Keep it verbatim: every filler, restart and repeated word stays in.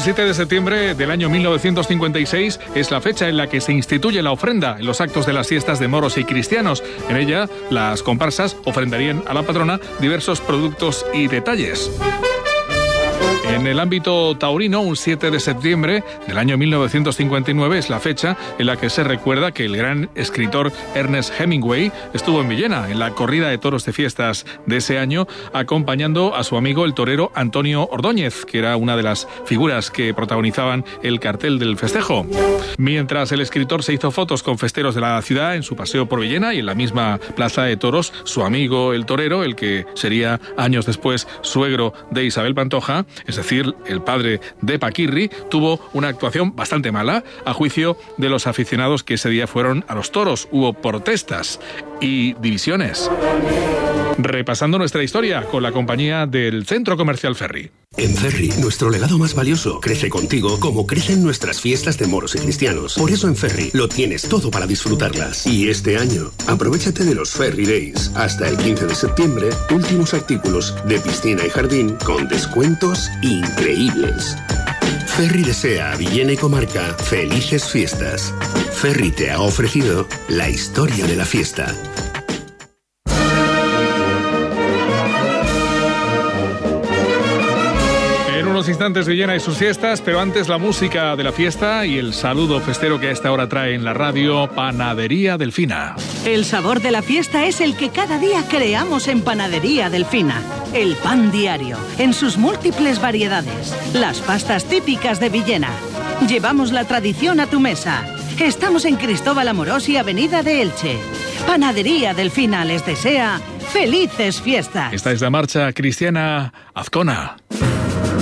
siete de septiembre del año mil novecientos cincuenta y seis es la fecha en la que se instituye la ofrenda en los actos de las fiestas de moros y cristianos. En ella, las comparsas ofrendarían a la patrona diversos productos y detalles. En el ámbito taurino, un siete de septiembre del año mil novecientos cincuenta y nueve es la fecha en la que se recuerda que el gran escritor Ernest Hemingway estuvo en Villena, en la corrida de toros de fiestas de ese año, acompañando a su amigo el torero Antonio Ordóñez, que era una de las figuras que protagonizaban el cartel del festejo. Mientras el escritor se hizo fotos con festeros de la ciudad en su paseo por Villena y en la misma plaza de toros, su amigo el torero, el que sería años después suegro de Isabel Pantoja, es decir, el padre de Paquirri, tuvo una actuación bastante mala a juicio de los aficionados que ese día fueron a los toros. Hubo protestas y divisiones. Repasando nuestra historia con la compañía del Centro Comercial Ferri. En Ferri, nuestro legado más valioso crece contigo como crecen nuestras fiestas de moros y cristianos. Por eso en Ferri lo tienes todo para disfrutarlas. Y este año, aprovéchate de los Ferri Days. Hasta el quince de septiembre, últimos artículos de piscina y jardín con descuentos increíbles. Ferri desea a Villena y comarca felices fiestas. Ferri te ha ofrecido la historia de la fiesta. En unos instantes Villena y sus fiestas, pero antes la música de la fiesta y el saludo festero que a esta hora trae en la radio Panadería Delfina. El sabor de la fiesta es el que cada día creamos en Panadería Delfina. El pan diario, en sus múltiples variedades. Las pastas típicas de Villena. Llevamos la tradición a tu mesa. Estamos en Cristóbal Amorós y Avenida de Elche. Panadería Delfina les desea felices fiestas. Esta es la marcha cristiana Azcona.